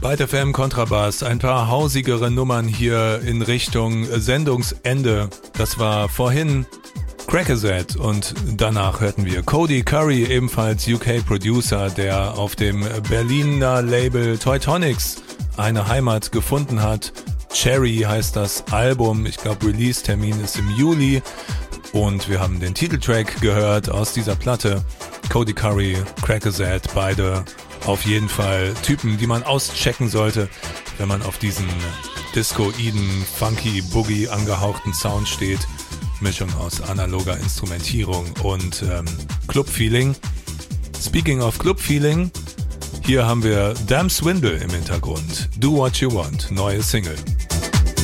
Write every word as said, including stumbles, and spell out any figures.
Byte F M Kontrabass, ein paar hausigere Nummern hier in Richtung Sendungsende. Das war vorhin Crackerset und danach hörten wir Cody Curry, ebenfalls U K-Producer, der auf dem Berliner Label Toytonics eine Heimat gefunden hat. Cherry heißt das Album, ich glaube Release-Termin ist im Juli und wir haben den Titeltrack gehört aus dieser Platte. Cody Curry, Crackerset, beide auf jeden Fall Typen, die man auschecken sollte, wenn man auf diesen discoiden, funky, boogie angehauchten Sound steht. Mischung aus analoger Instrumentierung und ähm, Club-Feeling. Speaking of Club-Feeling, hier haben wir Damn Swindle im Hintergrund. Do What You Want, neue Single.